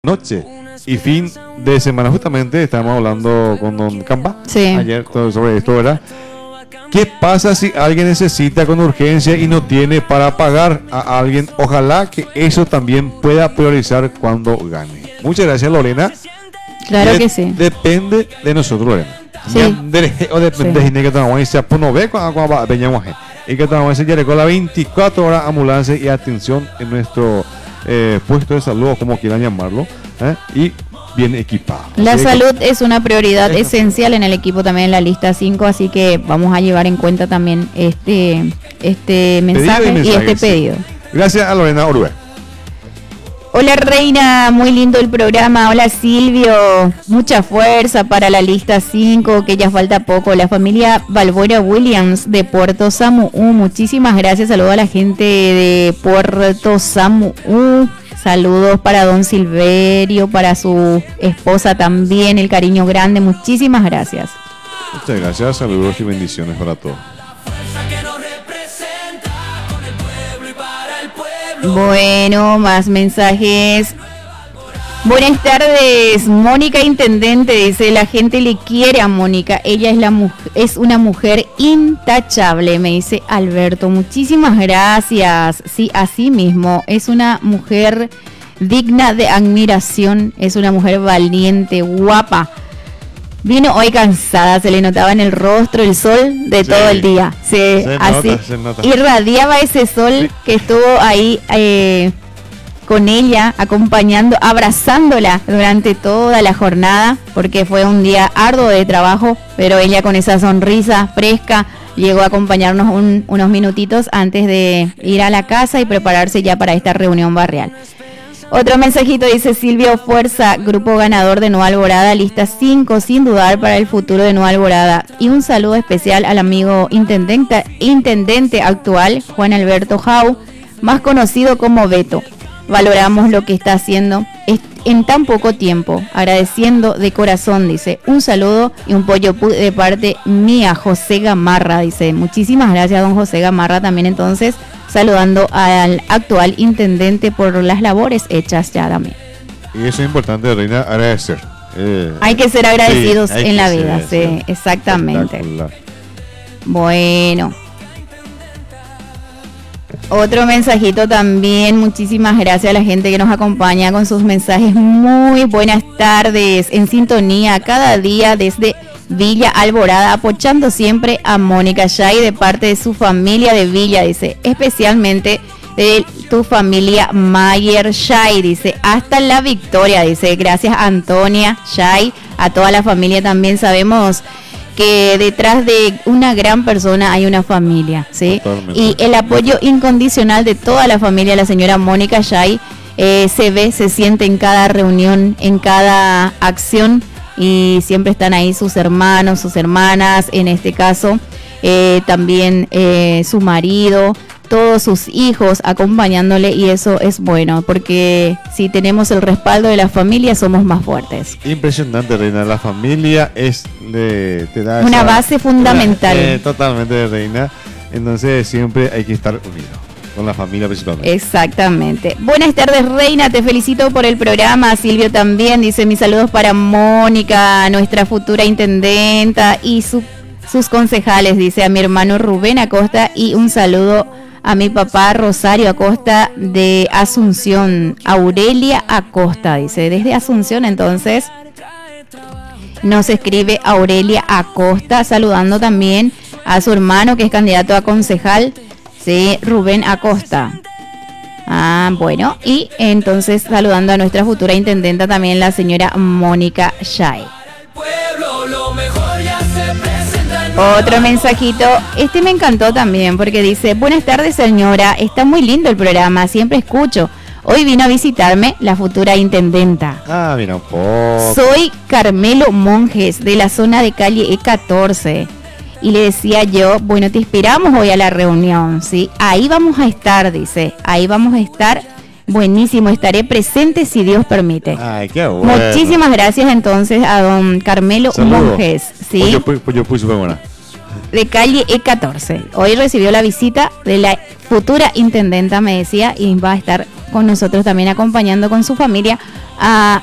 noche y fin de semana. Justamente estábamos hablando con Don Campa ayer sobre esto, ¿verdad? ¿Qué pasa si alguien necesita con urgencia y no tiene para pagar a alguien? Ojalá que eso también pueda priorizar cuando gane. Muchas gracias, Lorena. Claro que sí. Depende de nosotros, Lorena. Sí. O depende de que estamos se no ve cuando veníamos y que estamos ya con la 24 horas ambulancia y atención en nuestro puesto de salud, o como quieran llamarlo, y bien equipado. La salud es una prioridad esencial en el equipo, también en la lista 5, así que vamos a llevar en cuenta también este mensaje y este pedido. Gracias a Lorena Orue. Hola Reina, muy lindo el programa. Hola Silvio, mucha fuerza para la lista 5, que ya falta poco. La familia Balbora Williams de Puerto Samuú, muchísimas gracias. Saludos a la gente de Puerto Samuú. Saludos para don Silverio, para su esposa también, el cariño grande. Muchísimas gracias. Muchas gracias, saludos y bendiciones para todos. Bueno, más mensajes. Buenas tardes, Mónica Intendente, dice, la gente le quiere a Mónica, ella es una mujer intachable, me dice Alberto. Muchísimas gracias. Sí, así mismo, es una mujer digna de admiración, es una mujer valiente, guapa. Vino hoy cansada, se le notaba en el rostro el sol de todo el día. Se nota. Irradiaba ese sol que estuvo ahí con ella, acompañando, abrazándola durante toda la jornada, porque fue un día arduo de trabajo, pero ella con esa sonrisa fresca llegó a acompañarnos unos minutitos antes de ir a la casa y prepararse ya para esta reunión barrial. Otro mensajito dice Silvio, fuerza, grupo ganador de Nueva Alborada, lista 5, sin dudar para el futuro de Nueva Alborada. Y un saludo especial al amigo intendente actual, Juan Alberto Jau, más conocido como Beto. Valoramos lo que está haciendo en tan poco tiempo, agradeciendo de corazón, dice. Un saludo y un pollo de parte mía, José Gamarra, dice. Muchísimas gracias, don José Gamarra, también entonces saludando al actual intendente por las labores hechas ya también. Y eso es importante, Reina, agradecer. Hay que ser agradecidos en la vida, sí, exactamente. Bueno. Otro mensajito también, muchísimas gracias a la gente que nos acompaña con sus mensajes. Muy buenas tardes, en sintonía cada día desde Villa Alborada, apoyando siempre a Mónica Shay de parte de su familia de Villa, dice, especialmente de tu familia Mayer Shay, dice, hasta la victoria, dice, gracias Antonia Shay, a toda la familia también. Sabemos que detrás de una gran persona hay una familia, ¿sí? Totalmente. Y el apoyo incondicional de toda la familia, la señora Mónica Shay, se ve, se siente en cada reunión, en cada acción, y siempre están ahí sus hermanos, sus hermanas, en este caso también su marido, todos sus hijos acompañándole, y eso es bueno, porque si tenemos el respaldo de la familia somos más fuertes. Impresionante, Reina, la familia te da una base fundamental. Totalmente, Reina, entonces siempre hay que estar unidos con la familia principalmente. Exactamente. Buenas tardes, Reina, te felicito por el programa. Silvio también dice, mis saludos para Mónica, nuestra futura intendenta, y sus concejales, dice, a mi hermano Rubén Acosta, y un saludo a mi papá Rosario Acosta de Asunción, Aurelia Acosta, dice, desde Asunción entonces nos escribe Aurelia Acosta, saludando también a su hermano que es candidato a concejal, sí, Rubén Acosta. Bueno, y entonces saludando a nuestra futura intendenta también, la señora Mónica Shay. Otro mensajito, este me encantó también porque dice, buenas tardes señora, está muy lindo el programa, siempre escucho. Hoy vino a visitarme la futura intendenta. Mira un poco. Soy Carmelo Monjes de la zona de calle E14. Y le decía yo, bueno, te esperamos hoy a la reunión, ¿sí? Ahí vamos a estar, dice, ahí vamos a estar. Buenísimo, estaré presente si Dios permite. Ay, qué bueno. Muchísimas gracias entonces a don Carmelo Monjes, ¿sí? Yo puse buena. De calle E14. Hoy recibió la visita de la futura intendenta, me decía, y va a estar con nosotros también acompañando con su familia a